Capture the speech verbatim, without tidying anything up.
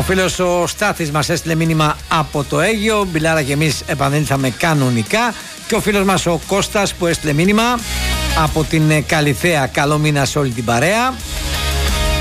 Ο φίλος ο Στάθης μας έστειλε μήνυμα από το Αίγυο. Μπιλάρα και εμείς επανέλθαμε κανονικά. Και ο φίλος μας ο Κώστας που έστειλε μήνυμα από την Καλιθέα. Καλό μήνα σε όλη την παρέα.